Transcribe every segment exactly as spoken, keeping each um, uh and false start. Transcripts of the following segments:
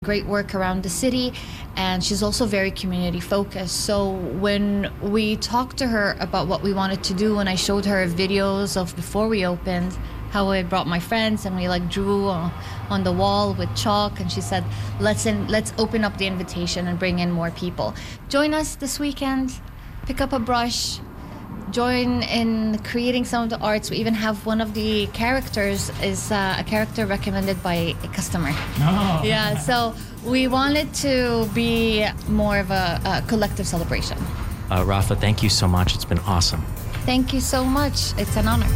great work around the city, and she's also very community focused. So when we talked to her about what we wanted to do, and I showed her videos of before we opened, how I brought my friends and we like drew on, on the wall with chalk, and she said, let's in, let's open up the invitation and bring in more people. Join us this weekend, pick up a brush, join in creating some of the arts. We even have one of the characters is uh, a character recommended by a customer. Oh. Yeah, so we wanted to be more of a, a collective celebration. Uh, Rafa, thank you so much. It's been awesome. Thank you so much. It's an honor.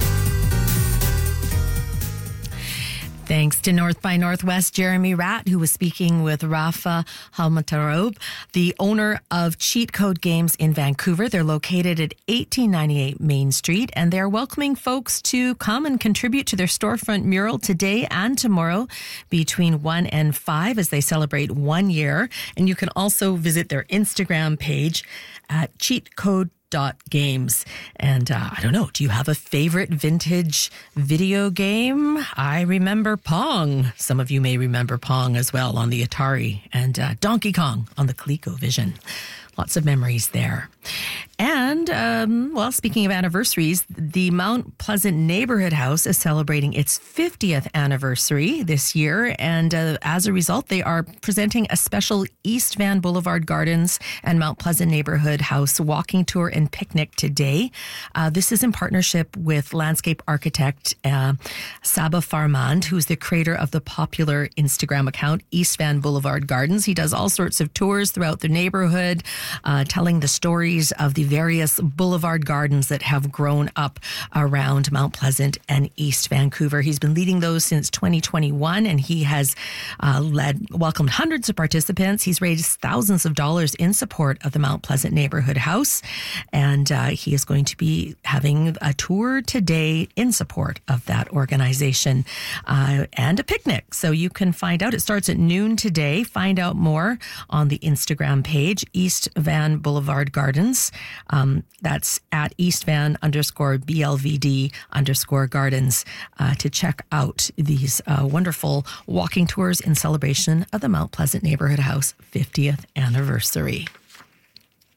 Thanks to North by Northwest Jeremy Ratt, who was speaking with Rafa Halmatarob, the owner of Cheat Code Games in Vancouver. They're located at eighteen ninety-eight Main Street, and they're welcoming folks to come and contribute to their storefront mural today and tomorrow between one and five as they celebrate one year. And you can also visit their Instagram page at Cheat Code Games. And uh, I don't know, do you have a favorite vintage video game? I remember Pong. Some of you may remember Pong as well on the Atari, and uh, Donkey Kong on the ColecoVision. Lots of memories there. And, um, well, speaking of anniversaries, the Mount Pleasant Neighborhood House is celebrating its fiftieth anniversary this year. And uh, as a result, they are presenting a special East Van Boulevard Gardens and Mount Pleasant Neighborhood House walking tour and picnic today. Uh, this is in partnership with landscape architect uh, Saba Farmand, who's the creator of the popular Instagram account East Van Boulevard Gardens. He does all sorts of tours throughout the neighborhood, uh, telling the stories of the various boulevard gardens that have grown up around Mount Pleasant and East Vancouver. He's been leading those since twenty twenty-one, and he has uh, led, welcomed hundreds of participants. He's raised thousands of dollars in support of the Mount Pleasant Neighborhood House, and uh, he is going to be having a tour today in support of that organization uh, and a picnic. So you can find out. It starts at noon today. Find out more on the Instagram page, East Van Boulevard Gardens. Um, that's at eastvan underscore BLVD underscore gardens uh, to check out these uh, wonderful walking tours in celebration of the Mount Pleasant Neighborhood House fiftieth anniversary.